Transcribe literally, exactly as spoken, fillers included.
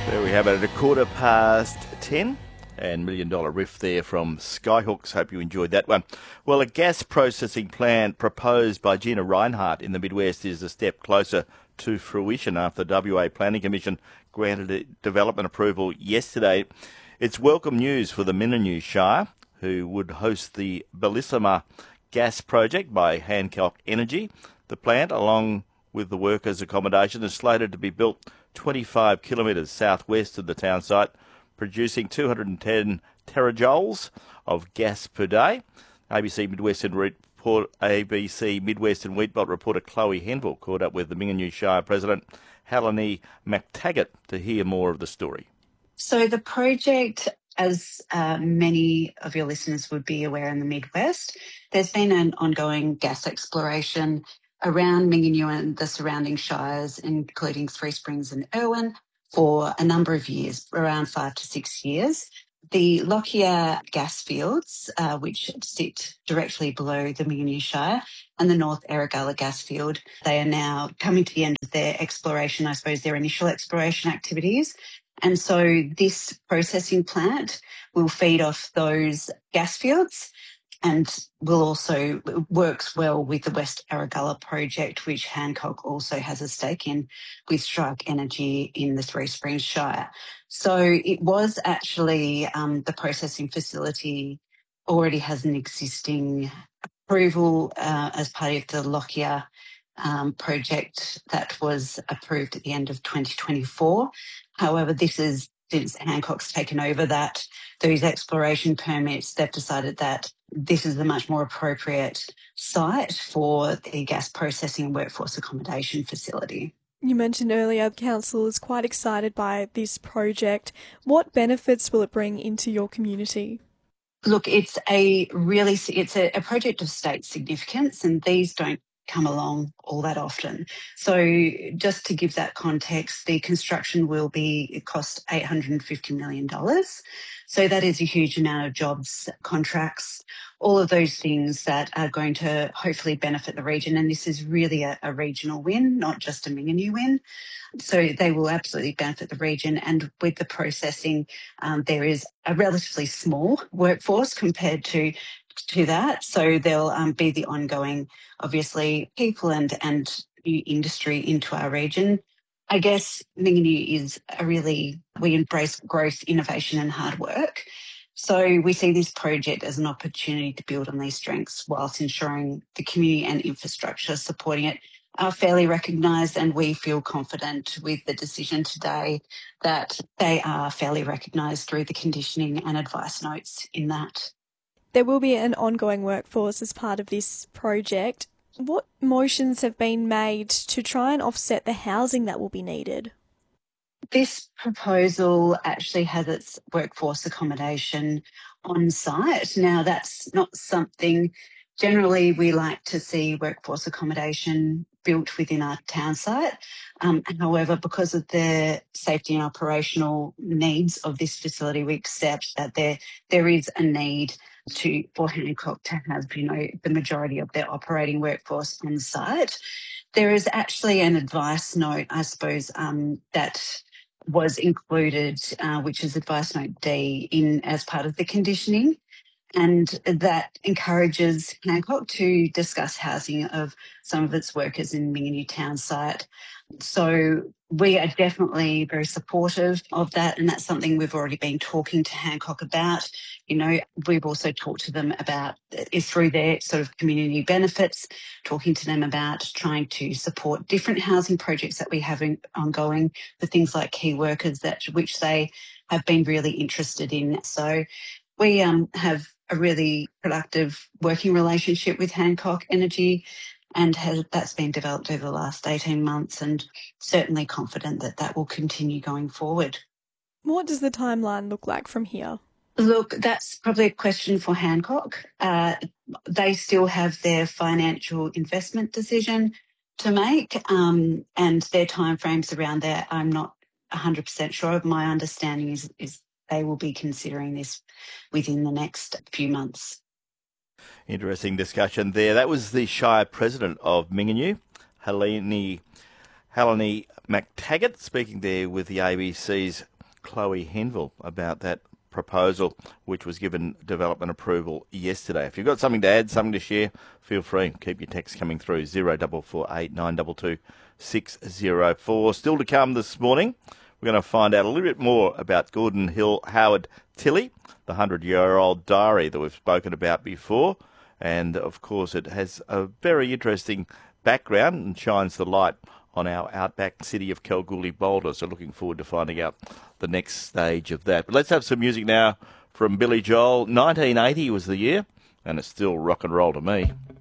There we have it at a quarter past ten. And Million Dollar Riff there from Skyhooks. Hope you enjoyed that one. Well, a gas processing plant proposed by Gina Rinehart in the Midwest is a step closer to fruition after the W A Planning Commission granted it development approval yesterday. It's welcome news for the Minninew Shire, who would host the Bellissima gas project by Hancock Energy. The plant, along with the workers' accommodation, is slated to be built twenty-five kilometres southwest of the town site, producing two hundred ten terajoules of gas per day. A B C Midwestern report, A B C Midwestern Wheatbelt reporter Chloe Henville caught up with the Minninew Shire President Helene McTaggart to hear more of the story. So the project, as uh, many of your listeners would be aware in the Midwest, there's been an ongoing gas exploration around Minninew and the surrounding shires, including Three Springs and Irwin, for a number of years, around five to six years. The Lockyer gas fields, uh, which sit directly below the Minninew Shire, and the North Erregulla gas field, they are now coming to the end of their exploration, I suppose their initial exploration activities. And so this processing plant will feed off those gas fields and will also works well with the West Erregulla project, which Hancock also has a stake in with Strike Energy in the Three Springs Shire. So it was actually um, the processing facility already has an existing approval uh, as part of the Lockyer um, project that was approved at the end of twenty twenty-four. However, this is since Hancock's taken over that, those exploration permits, they've decided that this is the much more appropriate site for the gas processing and workforce accommodation facility. You mentioned earlier the council is quite excited by this project. What benefits will it bring into your community? Look, it's a really, it's a, a project of state significance, and these don't come along all that often. So just to give that context, the construction will be, it cost eight hundred fifty million dollars. So that is a huge amount of jobs, contracts, all of those things that are going to hopefully benefit the region. And this is really a, a regional win, not just a Minninew win. So they will absolutely benefit the region. And with the processing, um, there is a relatively small workforce compared to to that. So there'll um, be the ongoing, obviously, people and, and new industry into our region. I guess Minninew is a really, we embrace growth, innovation and hard work. So we see this project as an opportunity to build on these strengths whilst ensuring the community and infrastructure supporting it are fairly recognised, and we feel confident with the decision today that they are fairly recognised through the conditioning and advice notes in that. There will be an ongoing workforce as part of this project. What motions have been made to try and offset the housing that will be needed? This proposal actually has its workforce accommodation on site. Now, that's not something, generally we like to see workforce accommodation built within our town site. Um, however, because of the safety and operational needs of this facility, we accept that there there is a need to for Hancock to have, you know, the majority of their operating workforce on site. There is actually an advice note, I suppose, um, that was included, uh, which is advice note D, in as part of the conditioning. And that encourages Hancock to discuss housing of some of its workers in Minninew town site. So we are definitely very supportive of that, and that's something we've already been talking to Hancock about. You know, we've also talked to them about, is through their sort of community benefits, talking to them about trying to support different housing projects that we have in, ongoing for things like key workers, that which they have been really interested in. So we um, have a really productive working relationship with Hancock Energy, and has, that's been developed over the last eighteen months, and certainly confident that that will continue going forward. What does the timeline look like from here? Look, that's probably a question for Hancock. Uh, they still have their financial investment decision to make, um, and their timeframes around that I'm not one hundred percent sure of. My understanding is, is they will be considering this within the next few months. Interesting discussion there. That was the Shire President of Minninew, Helene, Helene McTaggart, speaking there with the A B C's Chloe Henville about that proposal, which was given development approval yesterday. If you've got something to add, something to share, feel free. Keep your texts coming through, zero four four eight nine two two six zero four. Still to come this morning, we're going to find out a little bit more about Gordon Hill Howard Tilley, the hundred-year-old diary that we've spoken about before. And, of course, it has a very interesting background and shines the light on our outback city of Kalgoorlie-Boulder. So looking forward to finding out the next stage of that. But let's have some music now from Billy Joel. nineteen eighty was the year, and it's still rock and roll to me.